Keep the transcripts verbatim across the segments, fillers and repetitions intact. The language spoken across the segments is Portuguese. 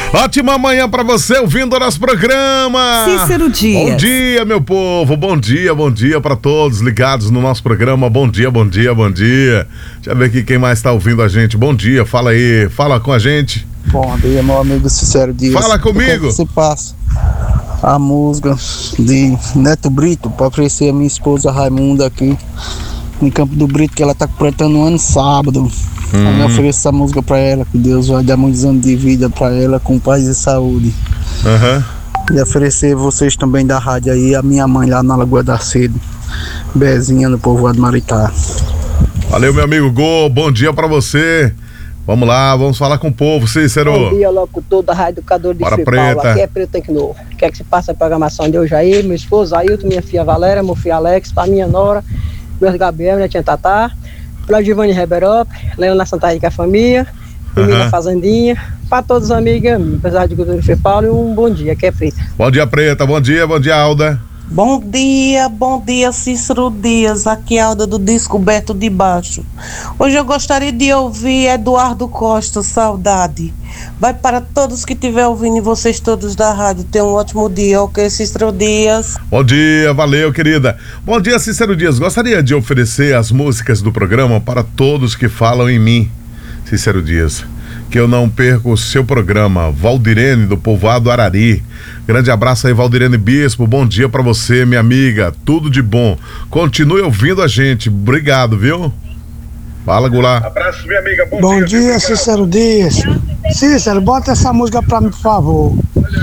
Ótima manhã pra você ouvindo o nosso programa. Cícero Dias. Bom dia, meu povo. Bom dia, bom dia pra todos ligados no nosso programa. Bom dia, bom dia, bom dia. Deixa eu ver aqui quem mais tá ouvindo a gente. Bom dia, fala aí, fala com a gente. Bom dia, meu amigo Cícero Dias. Fala comigo. Você passa a música de Neto Brito pra oferecer a minha esposa Raimunda aqui em Campo do Brito, que ela tá completando um ano sábado. Hum. Eu ofereço essa música pra ela, que Deus vai dar muitos anos de vida pra ela, com paz e saúde. Uhum. E oferecer vocês também da rádio aí, a minha mãe lá na Lagoa da Cedo, Bezinha, no povoado Maritá. Valeu, meu amigo Gol, bom dia pra você. Vamos lá, vamos falar com o povo, Cícero. Bom dia, locutor da Rádio Educador de Frei Paulo. Aqui é Preto Tecno. Quer que se passe a programação de hoje aí? Meu esposo Ailton, minha filha Valéria, meu filho Alex, pra minha nora, meu Gabriel, minha tia Tatá, pra Giovanni Riberópolis, Leandro na Santa Rita com a família, Emília uhum. Fazendinha, pra todos os amigos e amigos, apesar de Cultura de Frei Paulo, e um bom dia, que é Preta. Bom dia, Preta, bom dia, bom dia, Alda. Bom dia, bom dia, Cícero Dias, aqui é a Alda do Descoberto de Baixo. Hoje eu gostaria de ouvir Eduardo Costa, Saudade. Vai para todos que estiver ouvindo e vocês todos da rádio. Tenham um ótimo dia, ok, Cícero Dias? Bom dia, valeu, querida. Bom dia, Cícero Dias. Gostaria de oferecer as músicas do programa para todos que falam em mim, Cícero Dias. Que eu não perco o seu programa. Valdirene, do povoado Arari. Grande abraço aí, Valdirene Bispo. Bom dia pra você, minha amiga. Tudo de bom. Continue ouvindo a gente. Obrigado, viu? Fala, Goulart. Abraço, minha amiga. Bom, bom dia, dia Cícero Dias. Cícero, bota essa música pra mim, por favor.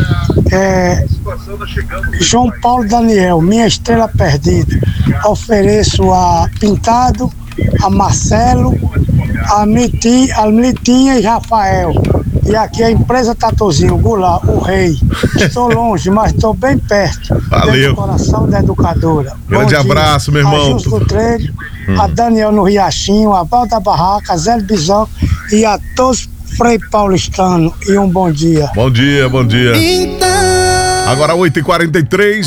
É, João Paulo Daniel, Minha Estrela Perdida. Ofereço a Pintado, a Marcelo, a Miti, a Mitinha e Rafael. E aqui a empresa Tatozinho, Goulart, o rei. Estou longe, mas estou bem perto. Valeu. Do coração da educadora. Grande Bom abraço, dia. meu irmão. A Jus do Treino, hum. a Daniel no Riachinho, a Val da Barraca, a Zé Bisol e a todos Frei Paulistano. E um bom dia. Bom dia, bom dia. Então... Agora oito e quarenta e três.